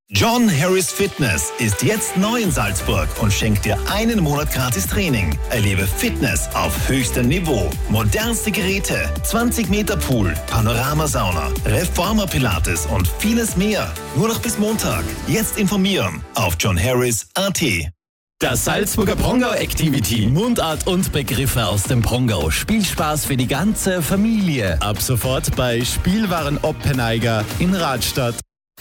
John Harris Fitness ist jetzt neu in Salzburg und schenkt dir einen Monat gratis Training. Erlebe Fitness auf höchstem Niveau. Modernste Geräte, 20 Meter Pool, Panoramasauna, Reformer Pilates und vieles mehr. Nur noch bis Montag. Jetzt informieren auf johnharris.at. Das Salzburger Prongau Activity. Mundart und Begriffe aus dem Prongau. Spielspaß für die ganze Familie. Ab sofort bei Spielwaren Oppeneiger in Radstadt.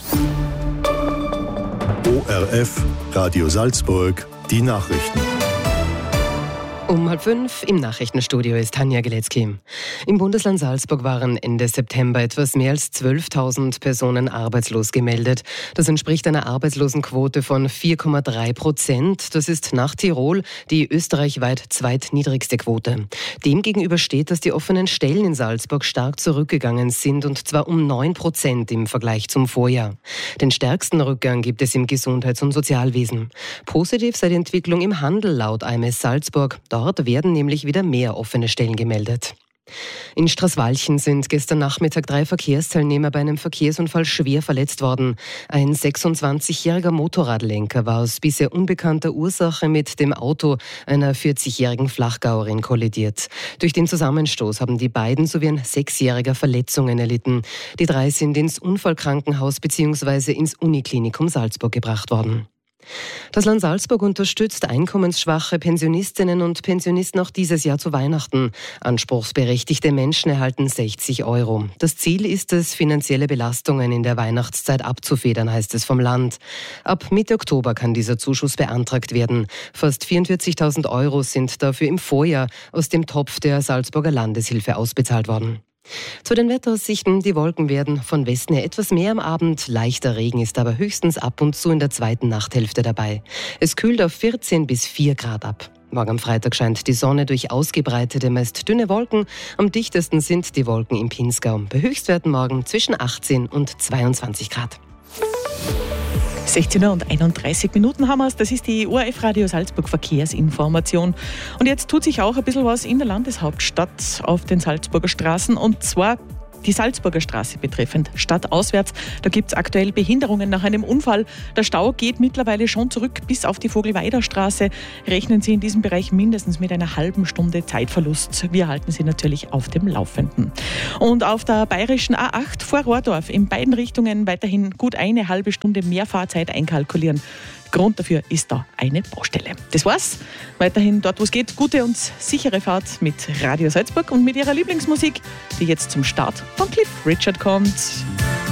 ORF, Radio Salzburg, die Nachrichten. Um 4:30 im Nachrichtenstudio ist Tanja Geletzky. Im Bundesland Salzburg waren Ende September etwas mehr als 12.000 Personen arbeitslos gemeldet. Das entspricht einer Arbeitslosenquote von 4,3%. Das ist nach Tirol die österreichweit zweitniedrigste Quote. Demgegenüber steht, dass die offenen Stellen in Salzburg stark zurückgegangen sind, und zwar um 9% im Vergleich zum Vorjahr. Den stärksten Rückgang gibt es im Gesundheits- und Sozialwesen. Positiv sei die Entwicklung im Handel laut AMS Salzburg. Dort werden nämlich wieder mehr offene Stellen gemeldet. In Straßwalchen sind gestern Nachmittag 3 Verkehrsteilnehmer bei einem Verkehrsunfall schwer verletzt worden. Ein 26-jähriger Motorradlenker war aus bisher unbekannter Ursache mit dem Auto einer 40-jährigen Flachgauerin kollidiert. Durch den Zusammenstoß haben die beiden sowie ein 6-jähriger Verletzungen erlitten. Die 3 sind ins Unfallkrankenhaus bzw. ins Uniklinikum Salzburg gebracht worden. Das Land Salzburg unterstützt einkommensschwache Pensionistinnen und Pensionisten auch dieses Jahr zu Weihnachten. Anspruchsberechtigte Menschen erhalten 60 €. Das Ziel ist es, finanzielle Belastungen in der Weihnachtszeit abzufedern, heißt es vom Land. Ab Mitte Oktober kann dieser Zuschuss beantragt werden. Fast 44.000 € sind dafür im Vorjahr aus dem Topf der Salzburger Landeshilfe ausbezahlt worden. Zu den Wetteraussichten: Die Wolken werden von Westen her etwas mehr am Abend. Leichter Regen ist aber höchstens ab und zu in der zweiten Nachthälfte dabei. Es kühlt auf 14 bis 4 Grad ab. Morgen am Freitag scheint die Sonne durch ausgebreitete, meist dünne Wolken. Am dichtesten sind die Wolken im Pinzgau. Bei Höchstwerten morgen zwischen 18 und 22 Grad. 16:31 haben wir es. Das ist die ORF Radio Salzburg Verkehrsinformation. Und jetzt tut sich auch ein bisschen was in der Landeshauptstadt auf den Salzburger Straßen, und zwar die Salzburger Straße betreffend, stadtauswärts. Da gibt es aktuell Behinderungen nach einem Unfall. Der Stau geht mittlerweile schon zurück bis auf die Vogelweider Straße. Rechnen Sie in diesem Bereich mindestens mit einer halben Stunde Zeitverlust. Wir halten Sie natürlich auf dem Laufenden. Und auf der bayerischen A8 vor Rohrdorf in beiden Richtungen weiterhin gut eine halbe Stunde mehr Fahrzeit einkalkulieren. Grund dafür ist da eine Baustelle. Das war's. Weiterhin dort, wo es geht, gute und sichere Fahrt mit Radio Salzburg und mit ihrer Lieblingsmusik, die jetzt zum Start von Cliff Richard kommt.